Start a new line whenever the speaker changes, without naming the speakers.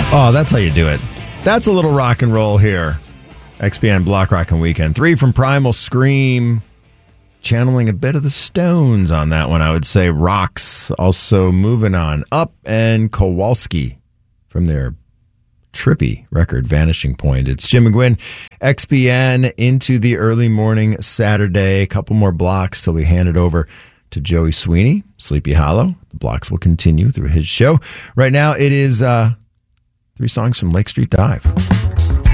Oh, that's how you do it. That's a little rock and roll here. XPN Block Rockin' Weekend. 3 from Primal Scream. Channeling a bit of the Stones on that one, I would say. Rocks. Also moving on. Up and Kowalski from their trippy record, Vanishing Point. It's Jim McGuinn, XPN, into the early morning Saturday. A couple more blocks till we hand it over to Joey Sweeney, Sleepy Hollow. The blocks will continue through his show. Right now, it is 3 songs from Lake Street Dive.